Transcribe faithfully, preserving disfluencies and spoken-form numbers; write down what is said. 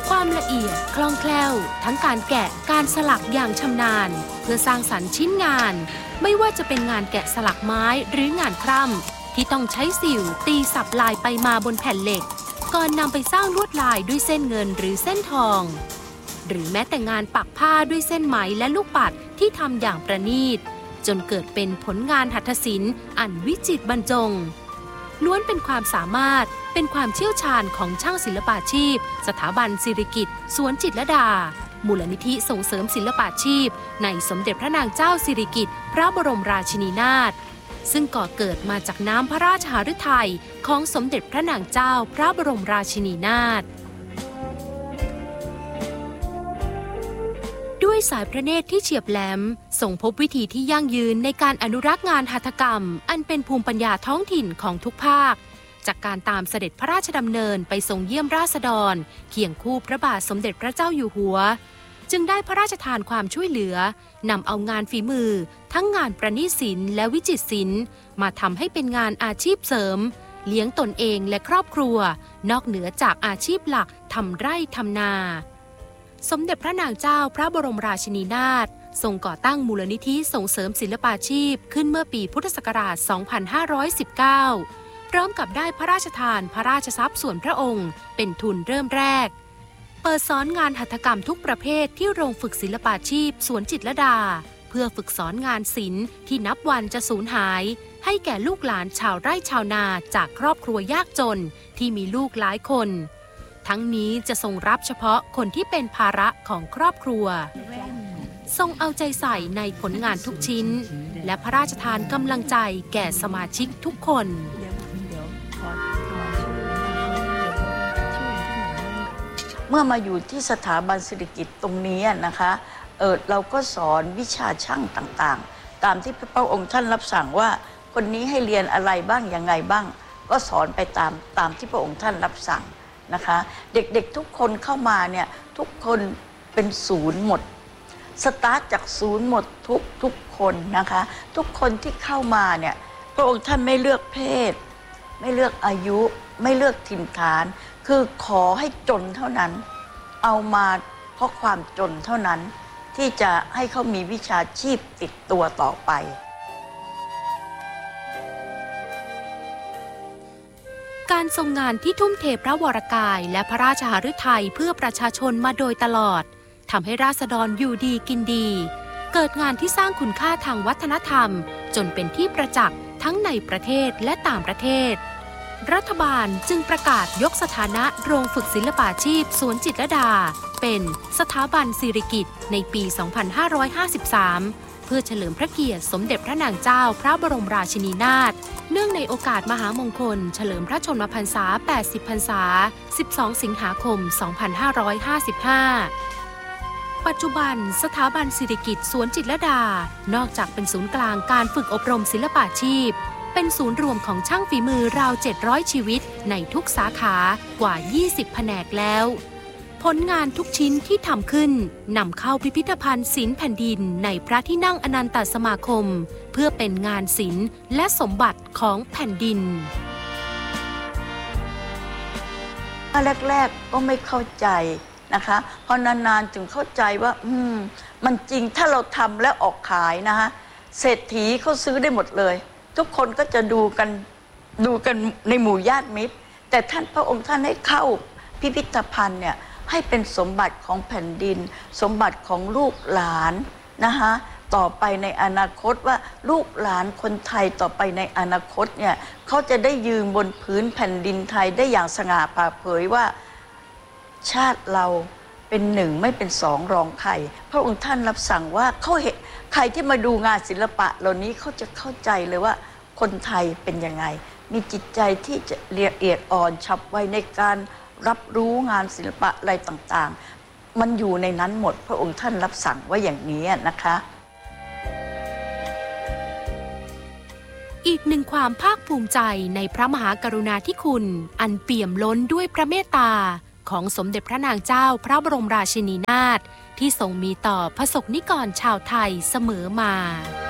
ความละเอียดคล่องแคล่วทั้งการแกะการสลักอย่างชำนาญเพื่อสร้างสรรค์ชิ้นงานไม่ว่าจะเป็นงานแกะสลักไม้หรืองานคร่ำที่ต้องใช้สิวตีสับลายไปมาบนแผ่นเหล็กก่อนนำไปสร้างลวดลายด้วยเส้นเงินหรือเส้นทองหรือแม้แต่งานปักผ้าด้วยเส้นไหมและลูกปัดที่ทำอย่างประณีตจนเกิดเป็นผลงานหัตถศิลป์อันวิจิตรบรรจงล้วนเป็นความสามารถเป็นความเชี่ยวชาญของช่างศิลปาชีพสถาบันสิริกิติ์สวนจิตรลดามูลนิธิส่งเสริมศิลปาชีพในสมเด็จพระนางเจ้าสิริกิติ์พระบรมราชินีนาถซึ่งก่อเกิดมาจากน้ำพระราชหฤทัยของสมเด็จพระนางเจ้าพระบรมราชินีนาถด้วยสายพระเนตรที่เฉียบแหลมส่งพบวิธีที่ยั่งยืนในการอนุรักษ์งานหัตถกรรมอันเป็นภูมิปัญญาท้องถิ่นของทุกภาคจากการตามเสด็จพระราชดำเนินไปทรงเยี่ยมราษฎรเคียงคู่พระบาทสมเด็จพระเจ้าอยู่หัวจึงได้พระราชทานความช่วยเหลือนำเอางานฝีมือทั้งงานประณีตศิลป์และวิจิตรศิลป์มาทำให้เป็นงานอาชีพเสริมเลี้ยงตนเองและครอบครัวนอกเหนือจากอาชีพหลักทำไร่ทำนาสมเด็จพระนางเจ้าพระบรมราชินีนาถทรงก่อตั้งมูลนิธิส่งเสริมศิลปาชีพขึ้นเมื่อปีพุทธศักราช สองพันห้าร้อยสิบเก้า พร้อมกับได้พระราชทานพระราชทรัพย์ส่วนพระองค์เป็นทุนเริ่มแรกเปิดสอนงานหัตถกรรมทุกประเภทที่โรงฝึกศิลปาชีพสวนจิตรลดาเพื่อฝึกสอนงานศิลป์ที่นับวันจะสูญหายให้แก่ลูกหลานชาวไร่ชาวนาจากครอบครัวยากจนที่มีลูกหลายคนทั้งนี้จะทรงรับเฉพาะคนที่เป็นภาระของครอบครัวทรงเอาใจใส่ในผลงานทุกชิ้นและพระราชทานกำลังใจแก่สมาชิกทุกคนเมื่อมาอยู่ที่สถาบันสิริกิติ์ตรงนี้นะคะเออเราก็สอนวิชาช่างต่างๆตามที่พระองค์ท่านรับสั่งว่าคนนี้ให้เรียนอะไรบ้างยังไงบ้างก็สอนไปตามตามที่พระองค์ท่านรับสั่งนะคะเด็กๆทุกคนเข้ามาเนี่ยทุกคนเป็นศูนย์หมดสตาร์ทจากศูนย์หมดทุกทุกคนนะคะทุกคนที่เข้ามาเนี่ยพระองค์ท่านไม่เลือกเพศไม่เลือกอายุไม่เลือกถิ่นฐานคือขอให้จนเท่านั้นเอามาเพราะความจนเท่านั้นที่จะให้เขามีวิชาชีพติดตัวต่อไปการทรงงานที่ทุ่มเทพระวรกายและพระราชหฤทัยเพื่อประชาชนมาโดยตลอดทำให้ราษฎรอยู่ดีกินดีเกิดงานที่สร้างคุณค่าทางวัฒนธรรมจนเป็นที่ประจักษ์ทั้งในประเทศและต่างประเทศรัฐบาลจึงประกาศยกสถานะโรงฝึกศิลปาชีพสวนจิตรลดาเป็นสถาบันสิริกิติ์ในปี สองพันห้าร้อยห้าสิบสาม เพื่อเฉลิมพระเกียรติสมเด็จพระนางเจ้าพระบรมราชินีนาถเนื่องในโอกาสมหามงคลเฉลิมพระชนมพรรษา แปดสิบ พรรษา สิบสอง สิงหาคม สองพันห้าร้อยห้าสิบห้า ปัจจุบันสถาบันสิริกิติ์สวนจิตรลดานอกจากเป็นศูนย์กลางการฝึกอบรมศิลปาชีพเป็นศูนย์รวมของช่างฝีมือราว เจ็ดร้อย ชีวิตในทุกสาขากว่า ยี่สิบ แผนกแล้วผลงานทุกชิ้นที่ทำขึ้นนำเข้าพิพิธภัณฑ์ศิลป์แผ่นดินในพระที่นั่งอนันตสมาคมเพื่อเป็นงานศิลป์และสมบัติของแผ่นดินแรกๆก็ไม่เข้าใจนะคะพอนานๆจึงเข้าใจว่าอืมมันจริงถ้าเราทำและออกขายนะคะเศรษฐีเขาซื้อได้หมดเลยทุกคนก็จะดูกันดูกันในหมู่ญาติมิตรแต่ท่านพระองค์ท่านให้เข้าพิพิธภัณฑ์เนี่ยให้เป็นสมบัติของแผ่นดินสมบัติของลูกหลานนะคะต่อไปในอนาคตว่าลูกหลานคนไทยต่อไปในอนาคตเนี่ยเขาจะได้ยืนบนพื้นแผ่นดินไทยได้อย่างสง่าผ่าเผยว่าชาติเราเป็นหนึ่งไม่เป็นสองรองใครพระองค์ท่านรับสั่งว่าเขาเห็นใครที่มาดูงานศิลปะเหล่านี้เขาจะเข้าใจเลยว่าคนไทยเป็นยังไงมีจิตใจที่จะละเอียดอ่อนฉับไวในการรับรู้งานศิลปะอะไรต่างๆมันอยู่ในนั้นหมดพระองค์ท่านรับสั่งว่าอย่างนี้นะคะอีกหนึ่งความภาคภูมิใจในพระมหากรุณาธิคุณอันเปี่ยมล้นด้วยพระเมตตาของสมเด็จพระนางเจ้าพระบรมราชินีนาถที่ทรงมีต่อประสบนิกรชาวไทยเสมอมา